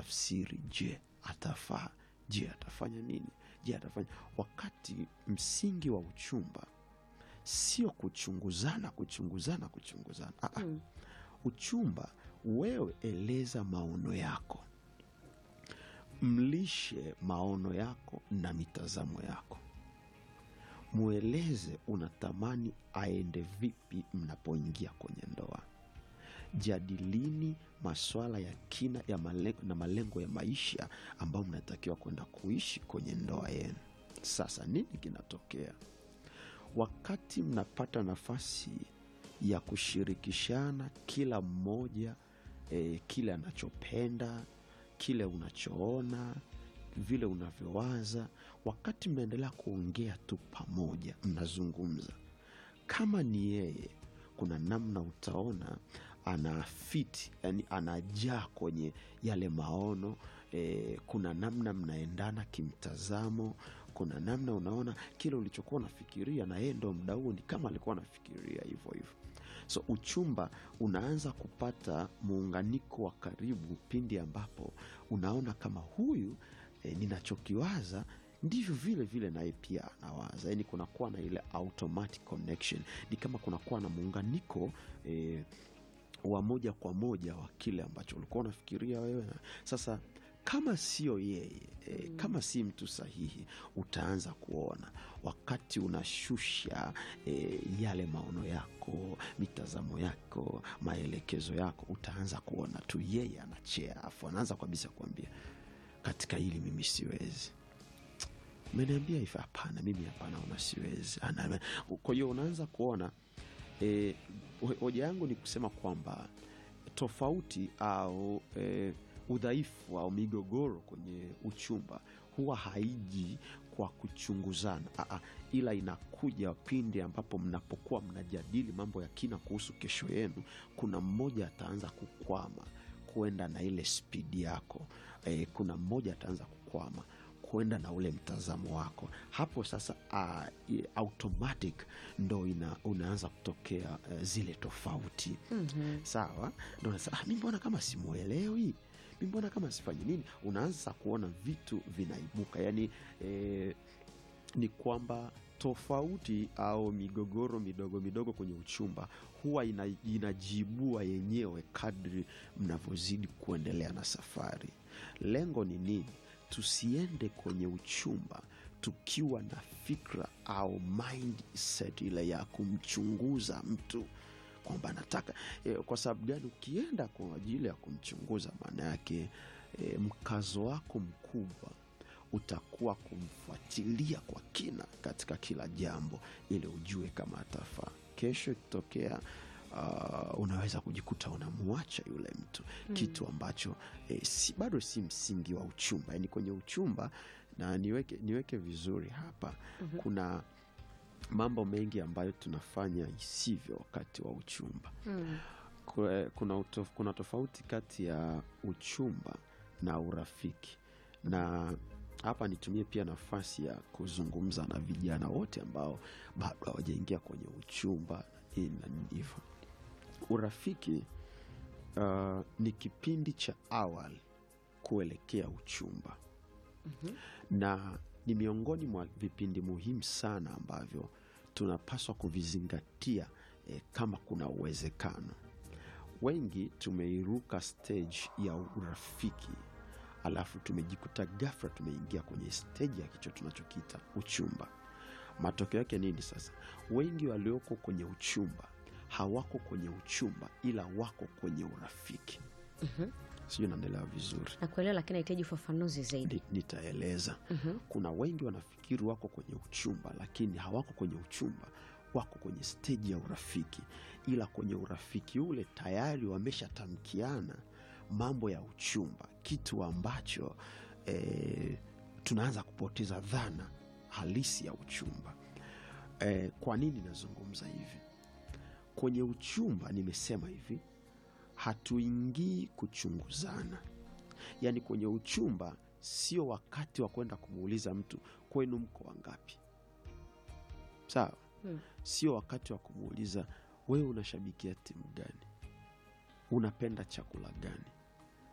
kutafsiri, je atafaa, je atafanya nini, je atafanya. Wakati msingi wa uchumba sio kuchunguzana. Uchumba, wewe eleza maono yako, mlishe maono yako na mitazamo yako, mueleze unatamani aende vipi mnapoingia kwenye ndoa. Jadilini masuala ya kina ya malengo ya maisha ambayo mnatakiwa kwenda kuishi kwenye ndoa yenu. Sasa nini kinatokea wakati mnapata nafasi ya kushirikishana kila mmoja kile anachopenda, kile unachoona, vile unavyowaza? Wakati mnaendelea kuongea tu pamoja, mnazungumza, kama ni yeye, kuna namna utaona anafiti, yani anajaa kwenye yale maono. Kuna namna mnaendana kimtazamo, kuna namna unaona kile ulichokuwa unafikiria na yeye ndo muda huo ni kama alikuwa anafikiria hivyo hivyo. So uchumba unaanza kupata muunganiko wa karibu pindi ambapo unaona kama huyu ninachokiwaza ndivyo vile vile naye pia anawaza. Yani kunakuwa na ile automatic connection, ni kama kunakuwa na muunganiko wa moja kwa moja wa kile ambacho ulikuwa unafikiria wewe. Sasa kama sio yeye, kama si mtu sahihi, utaanza kuona wakati unashusha yale maono yako, mitazamo yako, maelekezo yako, utaanza kuona tu yeye anachea, afu anaanza kabisa kuambia, katika hili mimi siwezi. Umeniambia hivi, hapana, mimi hapana, una siwezi. Kwa hiyo unaanza kuona hoja yangu ni kusema kwamba tofauti au udhaifu au migogoro kwenye uchumba huwa haiji kwa kuchunguzana, ila inakuja pindi ambapo mnapokuwa mnajadili mambo ya kina kuhusu kesho yenu. Kuna mmoja ataanza kukwama kuenda na ile speed yako, kuna mmoja ataanza kukwama kuenda na ule mtazamo wako. Hapo sasa automatic ndo unaanza kutokea zile tofauti. Sawa, ndo unasema mimi mbona kama simuelewi, mimi mbona kama sifanyi nini. Unaanza kuona vitu vinaibuka. Yani ni kwamba tofauti au migogoro midogo midogo kwenye uchumba huwa inajibua yenyewe kadri mnavyozidi kuendelea na safari. Lengo ni nini? Tusiende kwenye uchumba tukiwa na fikra au mindset ile ya kumchunguza mtu kwamba nataka kwa sababu gani. Ukienda kwa ajili ya kumchunguza, maana yake mkazo wako mkubwa utakuwa kumfuatilia kwa kina katika kila jambo ili ujue kama atafaa. Kesho ikitokea unaweza kujikuta unamuacha yule mtu, kitu ambacho bado si msingi wa uchumba. Yani kwenye uchumba, na niweke vizuri hapa, kuna mambo mengi ambayo tunafanya isivyo wakati wa uchumba. Kuna tofauti kati ya uchumba na urafiki, na hapa nitumie pia nafasi ya kuzungumza na vijana wote ambao bado hawajaingia kwenye uchumba na hivyo. Urafiki ni kipindi cha awali kuelekea uchumba. Na ni miongoni mwa vipindi muhimu sana ambavyo tunapaswa kuvizingatia kama kuna uwezekano. Wengi tumeiruka stage ya urafiki, alafu tumejikuta ghafla tumeingia kwenye stage ya kicho tunachokiita uchumba. Matokeo yake nini sasa? Wengi walioko kwenye uchumba hawako kwenye uchumba, ila wako kwenye urafiki. Sio, naendelea vizuri? Nakuelewa, lakini nahitaji ufafanuzi zaidi. Nitaeleza. Kuna wengi wanafikiri wako kwenye uchumba, lakini hawako kwenye uchumba, wako kwenye stage ya urafiki. Ila kwenye urafiki ule tayari wameshatamkiana mambo ya uchumba, kitu ambacho tunaanza kupoteza dhana halisi ya uchumba. Kwa nini nazungumza hivi? Kwenye uchumba nimesema hivi, hatuingii kuchunguzana. Yani kwenye uchumba sio wakati wa kwenda kumuuliza mtu kwenu mko wangapi. Sawa? Sio wakati wa kumuuliza wewe unashabikia timu gani, unapenda chakula gani,